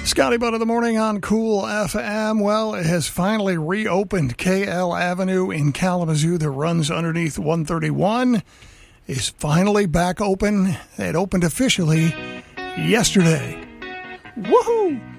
Scotty Butt of the Morning on Cool FM. Well, it has finally reopened. KL Avenue in Kalamazoo that runs underneath 131 is finally back open. It opened officially yesterday. Woohoo!